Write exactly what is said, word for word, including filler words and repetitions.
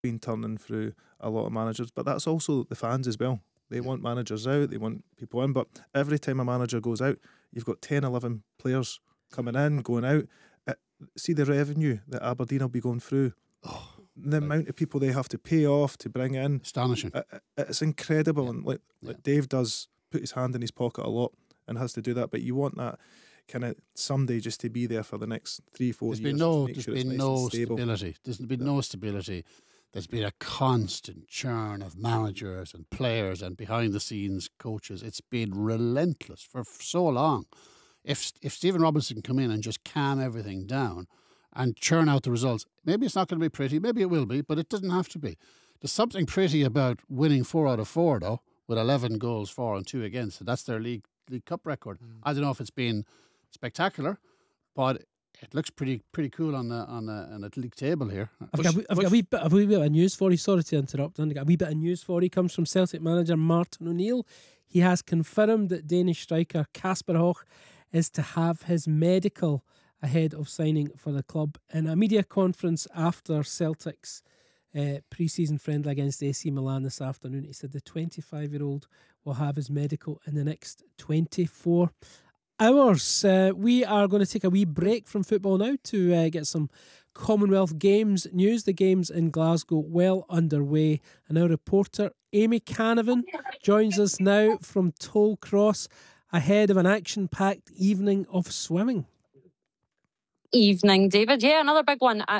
been turning through a lot of managers, but that's also the fans as well. They Yeah. want managers out, they want people in, but every time a manager goes out, you've got ten, eleven players coming in, going out. Uh, see the revenue that Aberdeen will be going through. Oh, The like- amount of people they have to pay off to bring in. astonishing. Uh, uh, It's incredible. Yeah. And like, like Yeah. Dave does put his hand in his pocket a lot and has to do that, but you want that kind of someday just to be there for the next three, four There's years. been just to no, make there's sure it's been nice and no stable. stability. There's been Yeah. no stability. There's been a constant churn of managers and players and behind the scenes coaches. It's been relentless for f- so long. If if Stephen Robinson can come in and just calm everything down and churn out the results, maybe it's not going to be pretty. Maybe it will be, but it doesn't have to be. There's something pretty about winning four out of four, though, with eleven goals for and two against. And that's their league league cup record. I don't know if it's been spectacular, but it looks pretty pretty cool on the on the on the league table here. I've got, a wee- I've got a wee bit, a wee bit of news for you. Sorry to interrupt. I've got a wee bit of news for you. Comes from Celtic manager Martin O'Neill. He has confirmed that Danish striker Kasper Hoch is to have his medical ahead of signing for the club. In a media conference after Celtic's uh, pre-season friendly against A C Milan this afternoon, he said the twenty-five-year-old will have his medical in the next twenty-four hours. Uh, we are going to take a wee break from football now to uh, get some Commonwealth Games news. The games in Glasgow well underway, and our reporter Amy Canavan joins us now from Tollcross ahead of an action-packed evening of swimming. Evening, David. Yeah, another big one at